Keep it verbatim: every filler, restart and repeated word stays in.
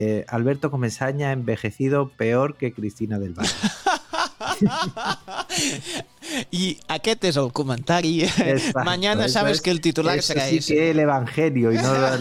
Eh, Alberto Comesaña ha envejecido peor que Cristina del Valle. I aquest és el comentari. Exacto, Mañana sabes es, que el titular eso será sí ese. que el evangelio y no